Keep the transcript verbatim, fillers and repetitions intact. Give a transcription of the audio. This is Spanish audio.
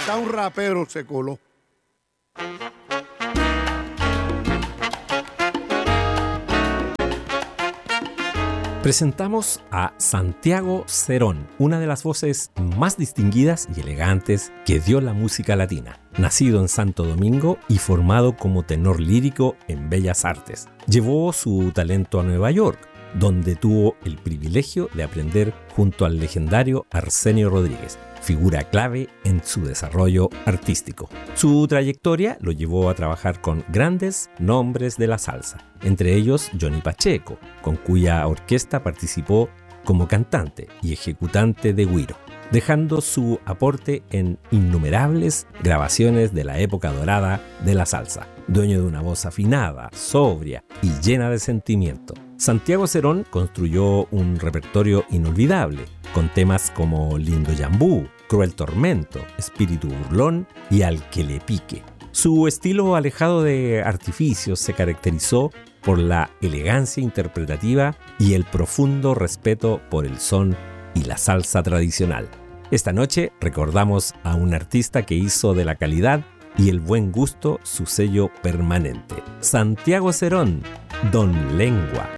hasta un rapero se coló. Presentamos a Santiago Cerón, una de las voces más distinguidas y elegantes que dio la música latina. Nacido en Santo Domingo y formado como tenor lírico en Bellas Artes, llevó su talento a Nueva York, donde tuvo el privilegio de aprender junto al legendario Arsenio Rodríguez, figura clave en su desarrollo artístico. Su trayectoria lo llevó a trabajar con grandes nombres de la salsa, entre ellos Johnny Pacheco, con cuya orquesta participó como cantante y ejecutante de güiro, dejando su aporte en innumerables grabaciones de la época dorada de la salsa. Dueño de una voz afinada, sobria y llena de sentimiento, Santiago Cerón construyó un repertorio inolvidable, con temas como Lindo Yambú, Cruel Tormento, Espíritu Burlón y Al que le pique. Su estilo alejado de artificios se caracterizó por la elegancia interpretativa y el profundo respeto por el son y la salsa tradicional. Esta noche recordamos a un artista que hizo de la calidad y el buen gusto su sello permanente. Santiago Cerón, Don Lengua.